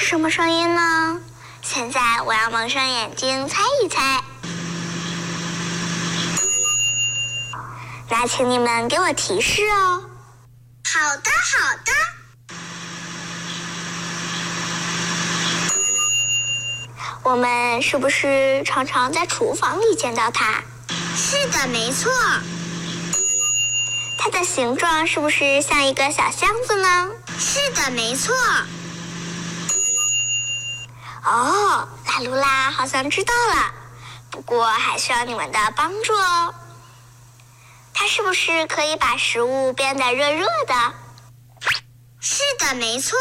是什么声音呢？现在我要蒙上眼睛猜一猜。那请你们给我提示哦。 好的，好的。 我们是不是常常在厨房里见到它？ 是的，没错。 它的形状是不是像一个小箱子呢？ 是的，没错。 哦，拉鲁拉好像知道了，不过还需要你们的帮助哦。它是不是可以把食物变得热热的？ 是的，没错。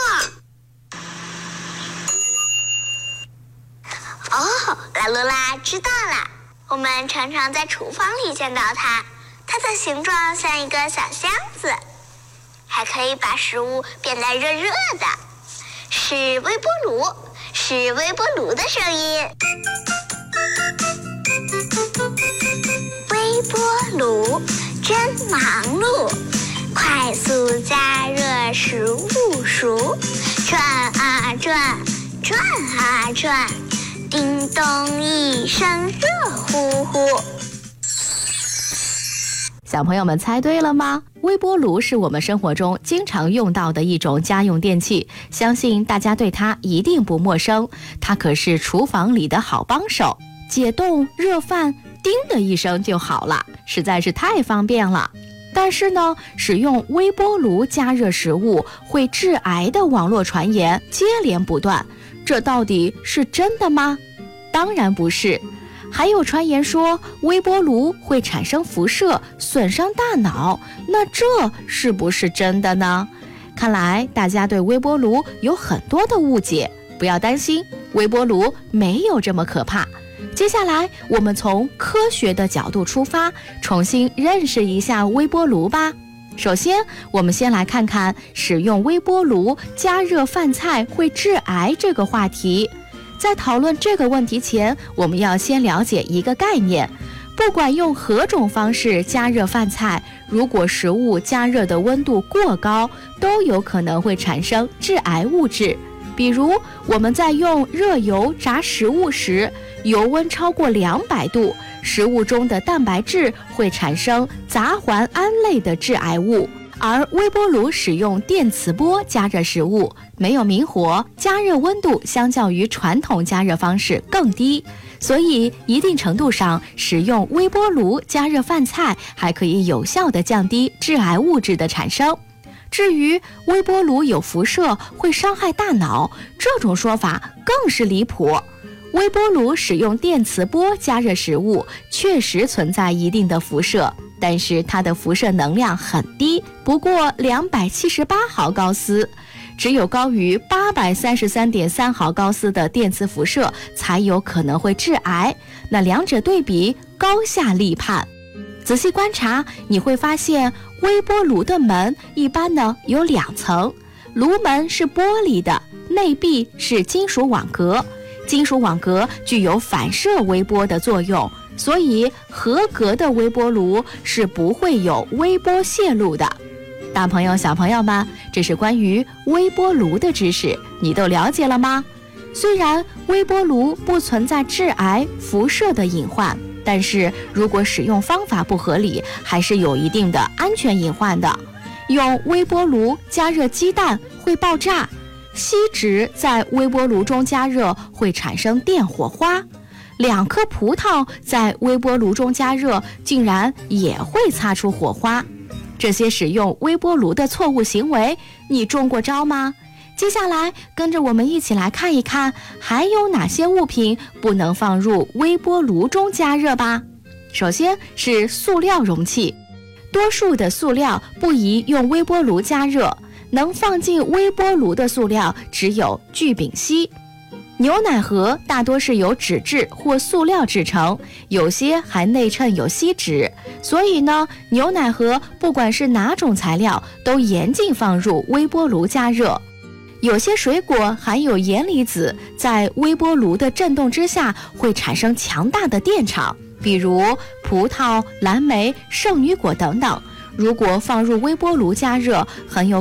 哦，拉鲁拉知道了，我们常常在厨房里见到它，它的形状像一个小箱子，还可以把食物变得热热的，是微波炉，是微波炉的声音。微波炉真忙碌，快速加热食物熟，转啊转，转啊转，叮咚一声热乎乎。 小朋友们猜对了吗？微波炉是我们生活中经常用到的一种家用电器，相信大家对它一定不陌生。它可是厨房里的好帮手，解冻热饭，叮的一声就好了，实在是太方便了。但是呢，使用微波炉加热食物会致癌的网络传言接连不断，这到底是真的吗？当然不是。还有传言说微波炉会产生辐射，损伤大脑，那这是不是真的呢？看来大家对微波炉有很多的误解，不要担心，微波炉没有这么可怕。接下来我们从科学的角度出发，重新认识一下微波炉吧。首先，我们先来看看使用微波炉加热饭菜会致癌这个话题。在讨论这个问题前，我们要先了解一个概念，不管用何种方式加热饭菜，如果食物加热的温度过高，都有可能会产生致癌物质。比如我们在用热油炸食物时，油温超过200度，食物中的蛋白质会产生杂环胺类的致癌物。而微波炉使用电磁波加热食物，没有明火，加热温度相较于传统加热方式更低，所以一定程度上使用微波炉加热饭菜还可以有效地降低致癌物质的产生。至于微波炉有辐射会伤害大脑，这种说法更是离谱。微波炉使用电磁波加热食物确实存在一定的辐射，但是它的辐射能量很低，不过278毫高斯，只有高于833.3毫高斯的电磁辐射才有可能会致癌。那两者对比，高下立判。仔细观察，你会发现微波炉的门一般呢有2层，炉门是玻璃的，内壁是金属网格。金属网格具有反射微波的作用，所以合格的微波炉是不会有微波泄露的。大朋友小朋友们，这是关于微波炉的知识，你都了解了吗？虽然微波炉不存在致癌辐射的隐患，但是如果使用方法不合理，还是有一定的安全隐患的。用微波炉加热鸡蛋会爆炸，锡纸在微波炉中加热会产生电火花，2颗葡萄在微波炉中加热竟然也会擦出火花。这些使用微波炉的错误行为，你中过招吗？接下来跟着我们一起来看一看，还有哪些物品不能放入微波炉中加热吧。首先是塑料容器，多数的塑料不宜用微波炉加热，能放进微波炉的塑料只有聚丙烯。牛奶盒大多是由纸质或塑料制成，有些还内衬有锡纸，所以呢，牛奶盒不管是哪种材料都严禁放入微波炉加热。有些水果含有盐离子，在微波炉的震动之下会产生强大的电场，比如葡萄、蓝莓、圣女果等等。如果放入微波炉加热，很有